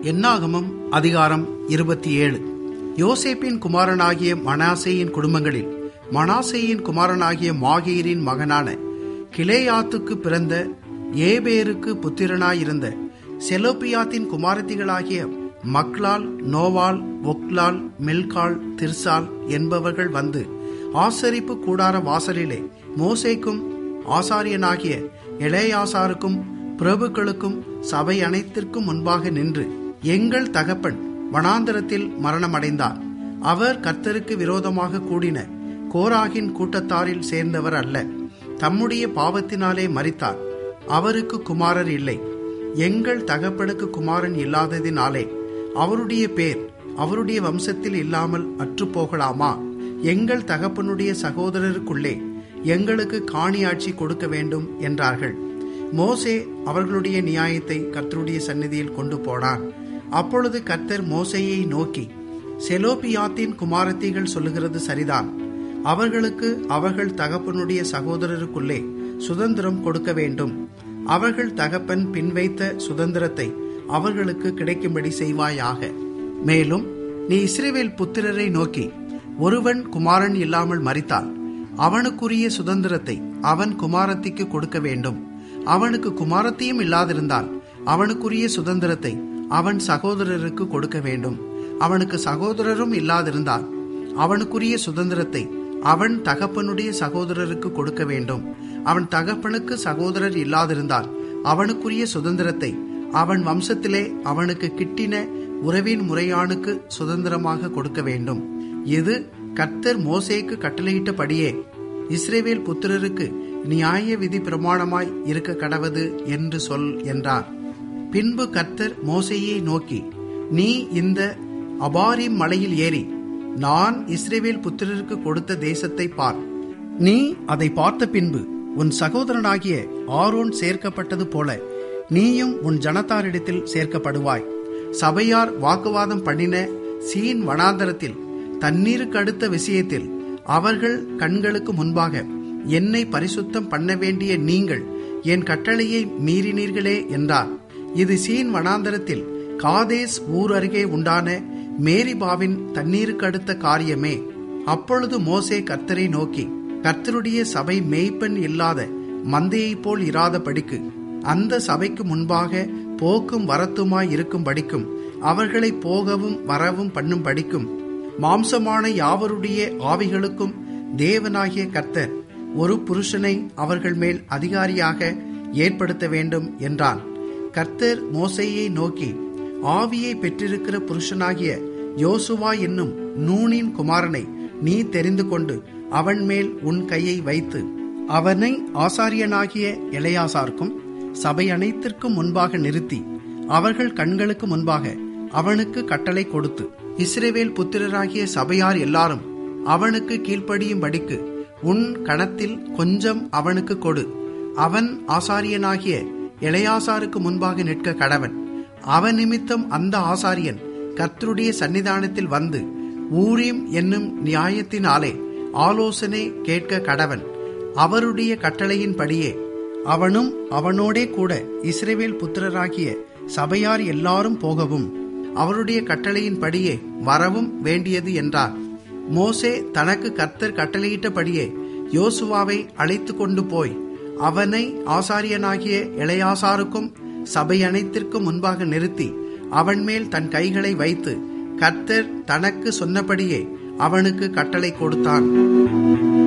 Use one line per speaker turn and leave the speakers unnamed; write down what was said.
என்னாகமம் அதிகாரம் 27. யோசேப்பின் குமாரனாகிய மனாசேயின் குடும்பங்களில் மனாசேயின் குமாரனாகிய மாகீரின் மகனான கிலேயாத்துக்கு பிறந்த ஏபேருக்கு புத்திரனாயிருந்த செலோப்பியாத்தின் குமாரத்திகளாகிய மக்லால், நோவால், ஒக்லால், மில்கால், திர்சால் என்பவர்கள் வந்து ஆசரிப்பு கூடார வாசலிலே மோசேக்கும் ஆசாரியனாகிய எலெயாசாருக்கும் பிரபுக்களுக்கும் சபை அனைத்திற்கும் முன்பாக நின்று, எங்கள் தகப்பன் வனாந்தரத்தில் மரணமடைந்தார். அவர் கர்த்தருக்கு விரோதமாக கூடின கோராகின் கூட்டத்தாரில் சேர்ந்தவர் அல்ல. தம்முடைய பாவத்தினாலே மரித்தார். அவருக்கு குமாரர் இல்லை. எங்கள் தகப்பனுக்கு குமாரன் இல்லாததினாலே அவருடைய பேர் அவருடைய வம்சத்தில் இல்லாமல் அற்றுப்போகலாமா? எங்கள் தகப்பனுடைய சகோதரருக்குள்ளே எங்களுக்கு காணியாட்சி கொடுக்க வேண்டும் என்றார்கள். மோசே அவர்களுடைய நியாயத்தை கர்த்தருடைய சந்நிதியில் கொண்டு போனார். அப்பொழுது கர்த்தர் மோசேயை நோக்கி, செலோப்பியாத்தின் குமாரத்திகள் சொல்லுகிறது சரிதான். அவர்களுக்கு அவர்கள் தகப்பனுடைய சகோதரருக்குள்ளே சுதந்திரம் கொடுக்க வேண்டும். அவர்கள் தகப்பன் பின்வைத்த சுதந்திரத்தை அவர்களுக்கு கிடைக்கும்படி செய்வாயாக. மேலும் நீ இஸ்ரவேல் புத்திரரை நோக்கி, ஒருவன் குமாரன் இல்லாமல் மரித்தால் அவனுக்குரிய சுதந்திரத்தை அவன் குமாரத்திக்கு கொடுக்க வேண்டும். அவனுக்கு குமாரத்தியும் இல்லாதிருந்தால் அவனுக்குரிய சுதந்திரத்தை அவன் சகோதரருக்கு கொடுக்க வேண்டும். அவனுக்கு சகோதரரும் இல்லாதிருந்தால் அவனுக்குரிய சுதந்திரத்தை அவன் தகப்பனுடைய சகோதரருக்கு கொடுக்க வேண்டும். அவன் தகப்பனுக்கு சகோதரர் இல்லாதிருந்தால் அவனுக்குரிய சுதந்திரத்தை அவன் வம்சத்திலே அவனுக்கு கிட்டின உறவின் முறையானுக்கு சுதந்திரமாக கொடுக்க வேண்டும். இது கர்த்தர் மோசேக்கு கட்டளையிட்டபடியே இஸ்ரவேல் புத்திரருக்கு நியாய விதி பிரமாணமாய் இருக்க கடவது என்று சொல் என்றார். பின்பு கர்த்தர் மோசேயை நோக்கி, நீ இந்த அபாரிம் மலையில் ஏறி நான் இஸ்ரவேல் புத்திரருக்கு கொடுத்த தேசத்தை பார். நீ அதை பார்த்த பின்பு உன் சகோதரனாகிய ஆரோன் சேர்க்கப்பட்டது போல நீயும் உன் ஜனத்தாரிடத்தில் சேர்க்கப்படுவாய். சபையார் வாக்குவாதம் பண்ணின சீன் வனாந்தரத்தில் தண்ணீருக்கு அடுத்த விஷயத்தில் அவர்கள் கண்களுக்கு முன்பாக என்னை பரிசுத்தம் பண்ண வேண்டிய நீங்கள் என் கட்டளையை மீறினீர்களே என்றார். இது சீன் வனாந்தரத்தில் காதேஸ் ஊர் அருகே உண்டான மேரிபாவின் தண்ணீருக்கு அடுத்த காரியமே. அப்பொழுது மோசே கர்த்தரை நோக்கி, கர்த்தருடைய சபை மேய்ப்பன் இல்லாத மந்தையைப் போல் இராதபடிக்கு அந்த சபைக்கு முன்பாக போக்கும் வரத்துமாய் இருக்கும் படிக்கும் அவர்களை போகவும் வரவும் பண்ணும் படிக்கும் மாம்சமான யாவருடைய ஆவிகளுக்கும் தேவனாகிய கர்த்தர் ஒரு புருஷனை அவர்கள் மேல் அதிகாரியாக ஏற்படுத்த வேண்டும் என்றான். கர்த்தர் மோசேயை நோக்கி, ஆவியை பெற்றிருக்கிற புருஷனாகிய யோசுவா என்னும் நூனின் குமாரனை நீ தெரிந்து கொண்டு அவன் மேல் உன் கையை வைத்து அவனை ஆசாரியனாகிய எலெயாசாருக்கும் சபை அனைத்திற்கும் முன்பாக நிறுத்தி அவர்கள் கண்களுக்கு முன்பாக அவனுக்கு கட்டளை கொடுத்து, இஸ்ரவேல் புத்திரராகிய சபையார் எல்லாரும் அவனுக்கு கீழ்ப்படியும்படிக்கு உன் கணத்தில் கொஞ்சம் அவனுக்கு கொடு. அவன் ஆசாரியனாகிய எலெயாசாருக்கு முன்பாக நிற்க கடவன். அவன் நிமித்தம் அந்த ஆசாரியன் கர்த்தருடைய சன்னிதானத்தில் வந்து ஊரீம் என்னும் நியாயத்தினாலே ஆலோசனை கேட்க கடவன். அவருடைய கட்டளையின்படியே அவனும் அவனோடே கூட இஸ்ரவேல் புத்திரராகிய சபையார் எல்லாரும் போகவும் அவருடைய கட்டளையின்படியே வரவும் வேண்டியது என்றார். மோசே தனக்கு கர்த்தர் கட்டளையிட்டபடியே யோசுவாவை அழைத்து கொண்டு போய் அவனை ஆசாரியனாகிய எலெயாசாருக்கும் சபை அனைத்திற்கும் முன்பாக நிறுத்தி அவன் மேல் தன் கைகளை வைத்து கர்த்தர் தனக்கு சொன்னபடியே அவனுக்கு கட்டளை கொடுத்தான்.